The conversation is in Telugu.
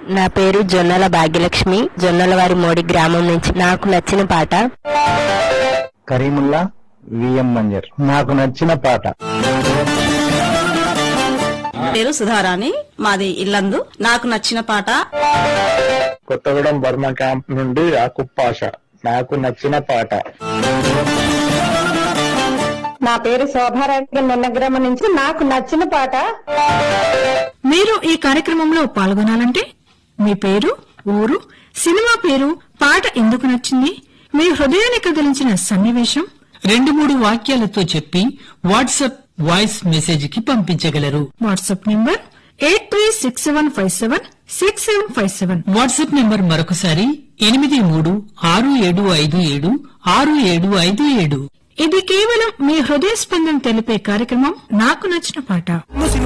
నా పేరు జొన్నల భాగ్యలక్ష్మి, జొన్నలవారి మోడి గ్రామం నుంచి. నాకు నచ్చిన పాట కరీముల్లా విఎం మంజర్. నాకు నచ్చిన పాట పేరు సుధారాణి, మాది ఇల్లందు. నాకు నచ్చిన పాట కొత్తగూడెం బర్మా క్యాంప్ నుండి యాకూబ్ పాషా. నాకు నచ్చిన పాట నా పేరు శోభారాణి, నిన్నగ్రామం నుంచి. నాకు నచ్చిన పాట. మీరు ఈ కార్యక్రమంలో పాల్గొనాలంటే మీ పేరు, ఊరు, సినిమా పేరు, పాట ఎందుకు నచ్చింది, మీ హృదయాన్ని కదిలించిన సన్నివేశం 2-3 వాక్యాలతో చెప్పి వాట్సాప్ వాయిస్ మెసేజ్ కి పంపించగలరు. WhatsApp number 8367576757. వాట్సాప్ నంబర్ మరొకసారి 8367576757. ఇది కేవలం మీ హృదయ స్పందన తెలిపే కార్యక్రమం నాకు నచ్చిన పాట.